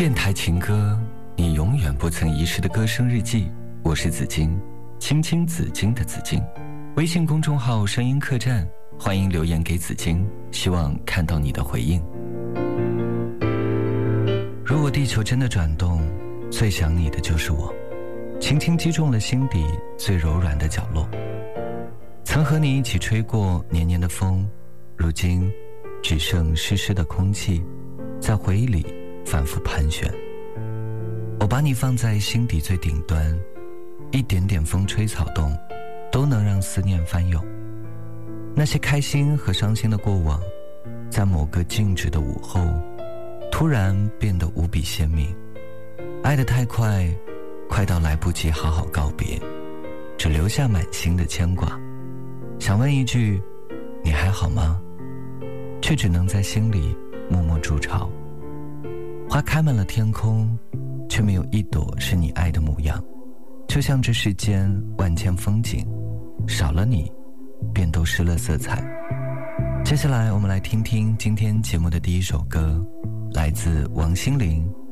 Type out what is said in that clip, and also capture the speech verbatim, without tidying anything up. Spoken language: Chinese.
电台情歌，你永远不曾遗失的歌声日记。我是紫金，青青紫金的紫金。微信公众号声音客栈，欢迎留言给紫金，希望看到你的回应。如果地球真的转动，最想你的就是我，轻轻击中了心底最柔软的角落。曾和你一起吹过年年的风，如今只剩湿湿的空气，在回忆里反复盘旋。我把你放在心底最顶端，一点点风吹草动都能让思念翻涌。那些开心和伤心的过往，在某个静止的午后突然变得无比鲜明。爱得太快，快到来不及好好告别，只留下满心的牵挂。想问一句，你还好吗？却只能在心里默默筑巢。花开满了天空，却没有一朵是你爱的模样。就像这世间万千风景，少了你便都失了色彩。接下来我们来听听今天节目的第一首歌，来自王心凌，